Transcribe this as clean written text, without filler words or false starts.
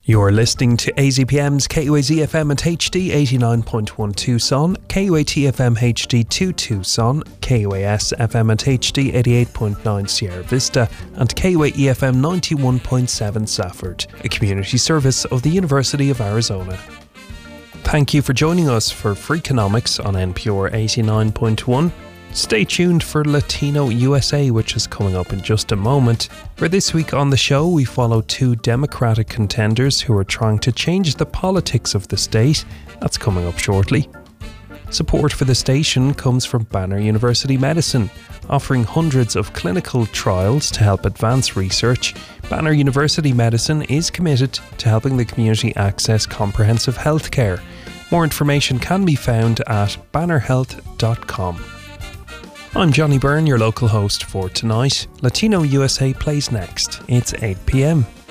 You're listening to AZPM's KUAZ FM and HD 89.1 Tucson, KUAT FM HD 2 Tucson, KUAS FM and HD 88.9 Sierra Vista, and KUAE FM 91.7 Safford, a community service of the University of Arizona. Thank you for joining us for Freakonomics on NPR 89.1. Stay tuned for Latino USA, which is coming up in just a moment. For this week on the show, we follow two Democratic contenders who are trying to change the politics of the state. That's coming up shortly. Support for the station comes from Banner University Medicine, offering hundreds of clinical trials to help advance research. Banner University Medicine is committed to helping the community access comprehensive healthcare. More information can be found at bannerhealth.com. I'm Johnny Byrne, your local host for tonight. Latino USA plays next. It's 8 p.m.